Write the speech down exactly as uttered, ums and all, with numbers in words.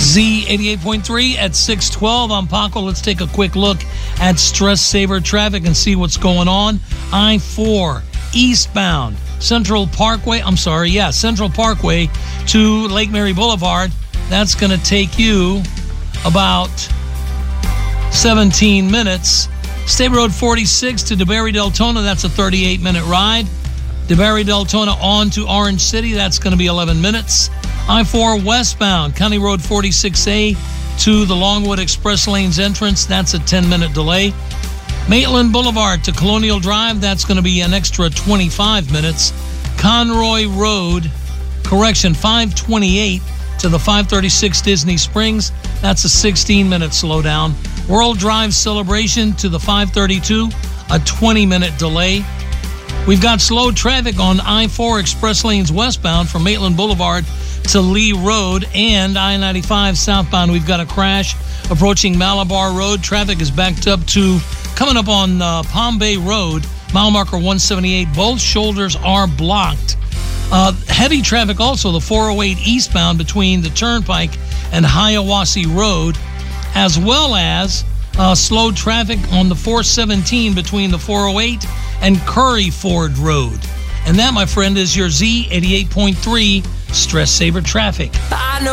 Z eighty-eight point three at six twelve. I'm Paco. Let's take a quick look at Stress Saver traffic and see what's going on. I four eastbound Central Parkway. I'm sorry, yeah, Central Parkway to Lake Mary Boulevard. That's going to take you about seventeen minutes. State Road forty-six to DeBerry Deltona. That's a thirty-eight minute ride. DeBerry Deltona on to Orange City. That's going to be eleven minutes. I four westbound, County Road forty-six A to the Longwood Express Lanes entrance. That's a ten minute delay. Maitland Boulevard to Colonial Drive. That's going to be an extra twenty-five minutes. Conroy Road, correction, five twenty-eight to the five thirty-six Disney Springs. That's a sixteen minute slowdown. World Drive Celebration to the five thirty-two, a twenty minute delay. We've got slow traffic on I four Express Lanes westbound from Maitland Boulevard to Lee Road, and I ninety-five southbound. We've got a crash approaching Malabar Road. Traffic is backed up to coming up on uh, Palm Bay Road, mile marker one seventy-eight. Both shoulders are blocked. Uh, heavy traffic also, the four oh eight eastbound between the Turnpike and Hiawassee Road, as well as uh, slow traffic on the four seventeen between the four oh eight and Curry Ford Road. And that, my friend, is your Z eighty-eight point three Stress Saver traffic.